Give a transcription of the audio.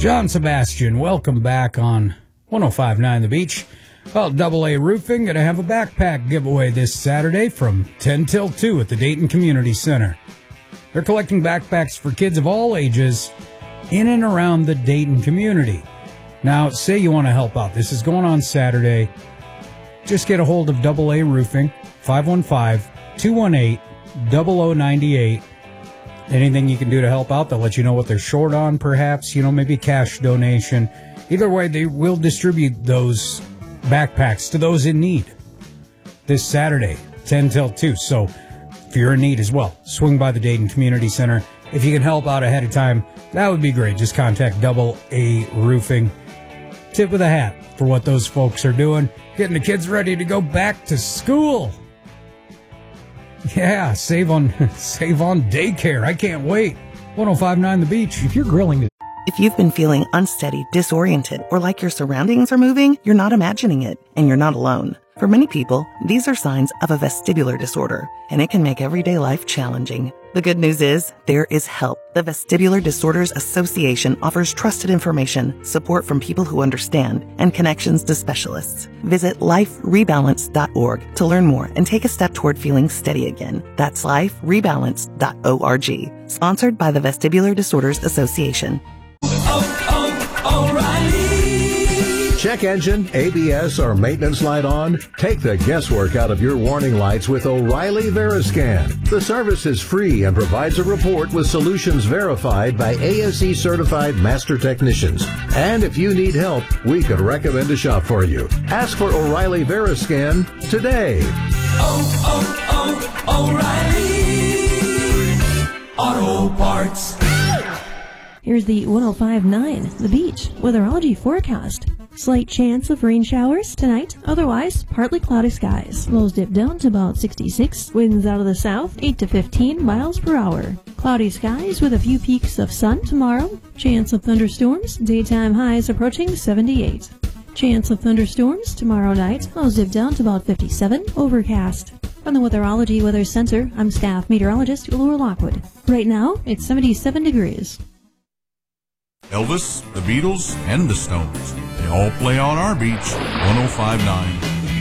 John Sebastian, welcome back on 105.9 The Beach. Well, AA Roofing going to have a backpack giveaway this Saturday from 10 till 2 at the Dayton Community Center. They're collecting backpacks for kids of all ages in and around the Dayton community. Now, say you want to help out. This is going on Saturday. Just get a hold of AA Roofing, 515-218-0098. Anything you can do to help out, they'll let you know what they're short on, perhaps, maybe a cash donation. Either way, they will distribute those backpacks to those in need this Saturday, 10 till 2. So if you're in need as well, swing by the Dayton Community Center. If you can help out ahead of time, that would be great. Just contact AA Roofing. Tip of the hat for what those folks are doing, getting the kids ready to go back to school. Yeah, save on daycare. I can't wait. 105.9 The Beach. If you're grilling... If you've been feeling unsteady, disoriented, or like your surroundings are moving, you're not imagining it, and you're not alone. For many people, these are signs of a vestibular disorder, and it can make everyday life challenging. The good news is, there is help. The Vestibular Disorders Association offers trusted information, support from people who understand, and connections to specialists. Visit liferebalance.org to learn more and take a step toward feeling steady again. That's liferebalance.org. Sponsored by the Vestibular Disorders Association. O'Reilly. Check engine, ABS, or maintenance light on? Take the guesswork out of your warning lights with O'Reilly Veriscan. The service is free and provides a report with solutions verified by ASE certified master technicians. And if you need help, we could recommend a shop for you. Ask for O'Reilly Veriscan today. O'Reilly Auto Parts. Here's the 105.9 The Beach weatherology forecast. Slight chance of rain showers tonight, otherwise partly cloudy skies. Lows dip down to about 66, winds out of the south 8 to 15 miles per hour. Cloudy skies with a few peaks of sun tomorrow. Chance of thunderstorms, daytime highs approaching 78. Chance of thunderstorms tomorrow night, lows dip down to about 57, overcast. From the Weatherology Weather Center, I'm staff meteorologist Laura Lockwood. Right now, it's 77 degrees. Elvis, the Beatles, and the Stones. They all play on our beach, 105.9